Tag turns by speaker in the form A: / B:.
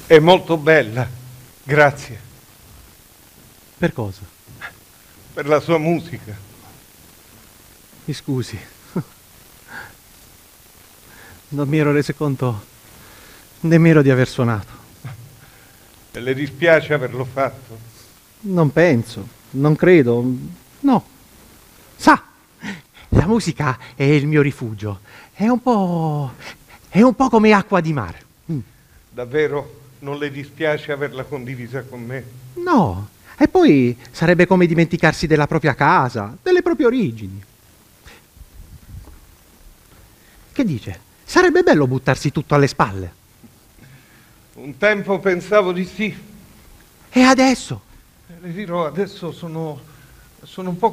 A: È molto bella, grazie
B: Per cosa?
A: per la sua musica.
B: Mi scusi. Non mi ero reso conto nemmeno di aver suonato.
A: E le dispiace averlo fatto?
B: Non penso, non credo, no. Sa, la musica è il mio rifugio. È un po' come acqua di mare.
A: Davvero non le dispiace averla condivisa con me?
B: No, e poi sarebbe come dimenticarsi della propria casa, delle proprie origini. Che dice? Sarebbe bello buttarsi tutto alle spalle.
A: Un tempo pensavo di sì.
B: E adesso?
A: Le dirò, adesso sono un po'